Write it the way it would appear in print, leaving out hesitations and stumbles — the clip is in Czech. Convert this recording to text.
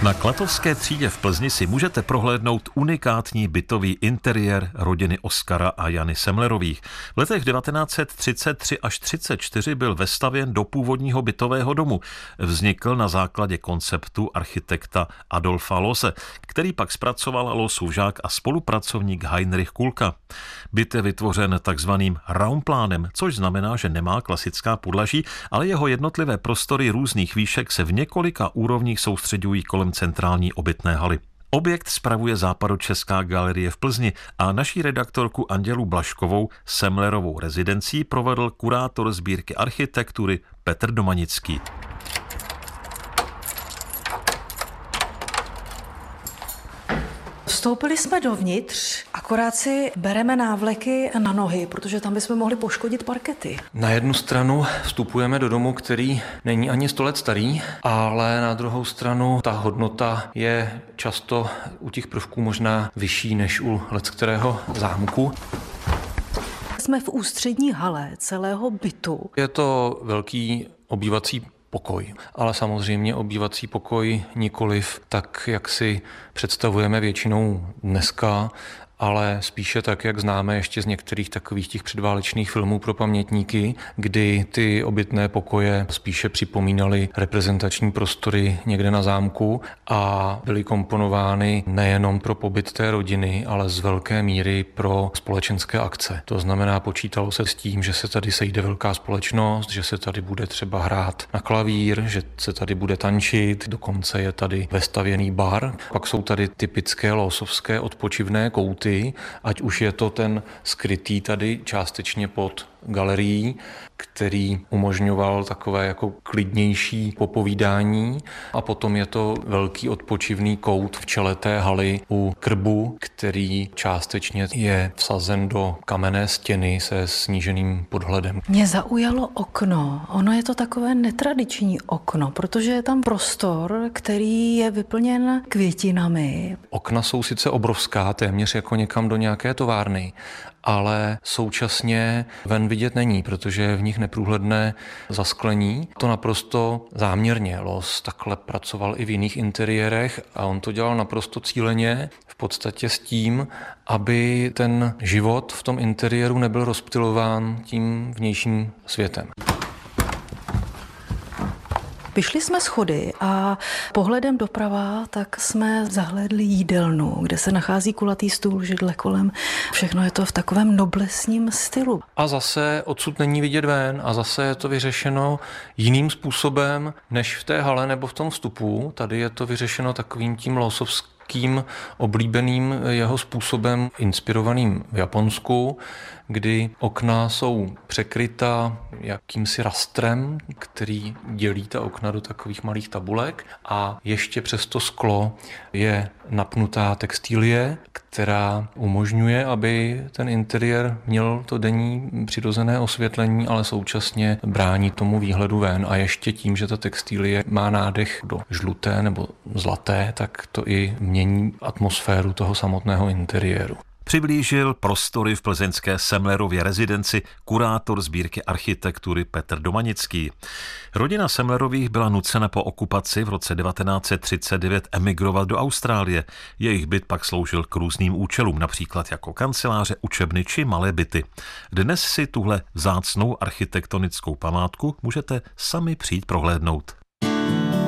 Na Klatovské třídě v Plzni si můžete prohlédnout unikátní bytový interiér rodiny Oskara a Jany Semlerových. V letech 1933 až 1934 byl vestavěn do původního bytového domu. Vznikl na základě konceptu architekta Adolfa Loose, který pak zpracoval Loosův žák a spolupracovník Heinrich Kulka. Byt je vytvořen takzvaným raumplánem, což znamená, že nemá klasická podlaží, ale jeho jednotlivé prostory různých výšek se v několika úrovních soustředují kolem centrální obytné haly. Objekt spravuje Západočeská galerie v Plzni a naší redaktorku Andělu Blažkovou Semlerovou rezidencí provedl kurátor sbírky architektury Petr Domanický. Vstoupili jsme dovnitř, akorát si bereme návleky na nohy, protože tam bychom mohli poškodit parkety. Na jednu stranu vstupujeme do domu, který není ani 100 let starý, ale na druhou stranu ta hodnota je často u těch prvků možná vyšší než u leckterého zámku. Jsme v ústřední hale celého bytu. Je to velký obývací pokoj, ale samozřejmě obývací pokoj nikoliv tak, jak si představujeme většinou dneska, ale spíše tak, jak známe ještě z některých takových těch předválečných filmů pro pamětníky, kdy ty obytné pokoje spíše připomínaly reprezentační prostory někde na zámku a byly komponovány nejenom pro pobyt té rodiny, ale z velké míry pro společenské akce. To znamená, počítalo se s tím, že se tady sejde velká společnost, že se tady bude třeba hrát na klavír, že se tady bude tančit, dokonce je tady vestavěný bar. Pak jsou tady typické loosovské odpočivné kouty, ať už je to ten skrytý tady částečně pod galerií, který umožňoval takové jako klidnější popovídání, a potom je to velký odpočivný kout v čele té haly u krbu, který částečně je vsazen do kamenné stěny se sníženým podhledem. Mě zaujalo okno. Ono je to takové netradiční okno, protože je tam prostor, který je vyplněn květinami. Okna jsou sice obrovská, téměř jako někam do nějaké továrny, ale současně ven vidět není, protože je v nich neprůhledné zasklení. To naprosto záměrně. Loos takhle pracoval i v jiných interiérech a on to dělal naprosto cíleně, v podstatě s tím, aby ten život v tom interiéru nebyl rozptylován tím vnějším světem. Vyšli jsme schody a pohledem doprava tak jsme zahlédli jídelnu, kde se nachází kulatý stůl, židle kolem. Všechno je to v takovém noblesním stylu. A zase odsud není vidět ven a zase je to vyřešeno jiným způsobem než v té hale nebo v tom vstupu. Tady je to vyřešeno takovým tím loosovským oblíbeným jeho způsobem, inspirovaným v Japonsku, kdy okna jsou překryta jakýmsi rastrem, který dělí ta okna do takových malých tabulek, a ještě přes to sklo je napnutá textilie, která umožňuje, aby ten interiér měl to denní přirozené osvětlení, ale současně brání tomu výhledu ven, a ještě tím, že ta textilie má nádech do žluté nebo zlaté, tak to i mění atmosféru toho samotného interiéru. Přiblížil prostory v plzeňské Semlerově rezidenci kurátor sbírky architektury Petr Domanický. Rodina Semlerových byla nucena po okupaci v roce 1939 emigrovat do Austrálie. Jejich byt pak sloužil k různým účelům, například jako kanceláře, učebny či malé byty. Dnes si tuhle vzácnou architektonickou památku můžete sami přijít prohlédnout.